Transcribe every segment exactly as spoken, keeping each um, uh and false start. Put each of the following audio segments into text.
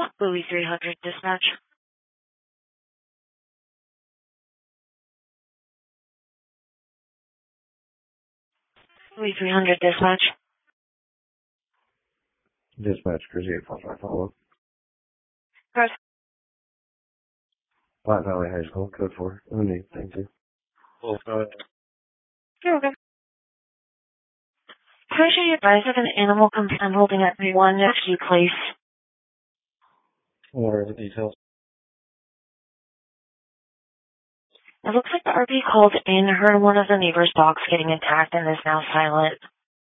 Louis three hundred dispatch. Louis three hundred dispatch. Dispatch, Cruise eight four five, follow. Press. Platte Valley High School, code four. Oh, neat, thank you. Well, uh, You're okay. Patient, you advise of an animal complaint holding at one F G Place. what are the details? It looks like the R P called in, heard one of the neighbor's dogs getting attacked, and is now silent.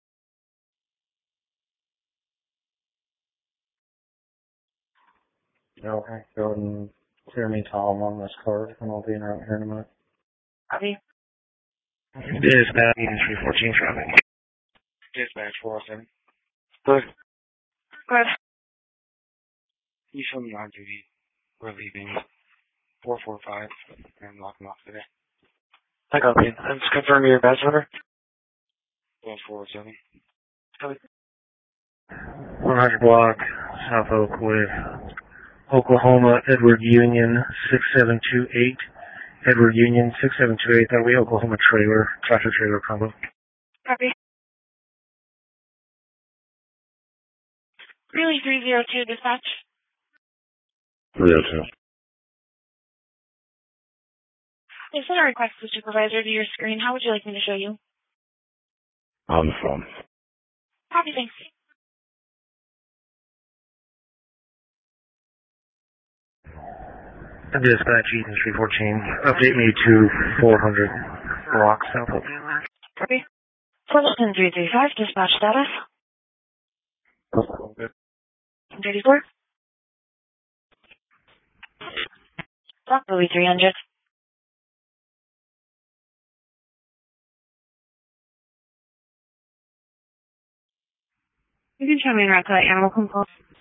Okay, go ahead and clear me Tom on this card, and I'll be in around here in a minute. Copy. Dispatch, three fourteen traffic. Dispatch, four oh seven. Good. Good. You show me on duty. We're leaving. four four five, and lock them off today. I copy. And just confirm your badge number. four oh seven. Copy. one hundred block, South Oakwood, Oklahoma, Edward Union, six seven two eight. Edward Union, six seven two eight. That way, Oklahoma trailer, tractor trailer combo. Copy. Really three zero two dispatch. three oh two. I sent a request to supervisor to your screen. How would you like me to show you? On the phone. Copy, thanks. Dispatch, Eaton three fourteen. Update me to four hundred block, South Oakwood. Copy. Fullerton three three five, dispatch status. thirty-four. Block Louis three hundred. You can show me around to that animal control.